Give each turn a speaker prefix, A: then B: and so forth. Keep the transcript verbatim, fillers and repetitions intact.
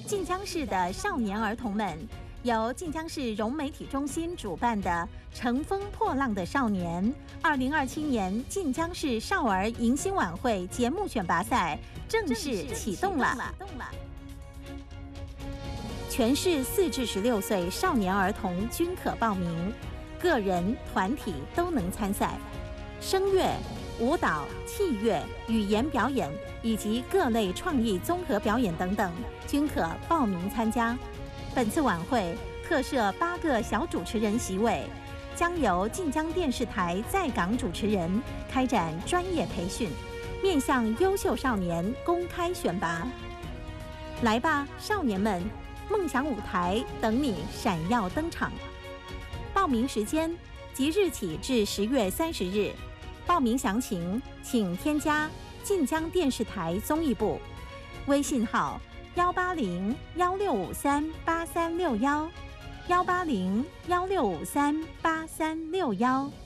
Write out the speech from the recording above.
A: 晋江市的少年儿童们，由晋江市融媒体中心主办的“乘风破浪的少年”二零二七年晋江市少儿迎新晚会节目选拔赛正式启动了。全市四至十六岁少年儿童均可报名，个人、团体都能参赛。声乐、舞蹈、器乐、语言表演以及各类创意综合表演等等，均可报名参加。本次晚会特设八个小主持人席位，将由晋江电视台在港主持人开展专业培训，面向优秀少年公开选拔。来吧，少年们！梦想舞台等你闪耀登场。报名时间即日起至十月三十日。报名详情请添加晋江电视台综艺部微信号幺八零幺六五三八三六幺幺八零幺六五三八三六幺。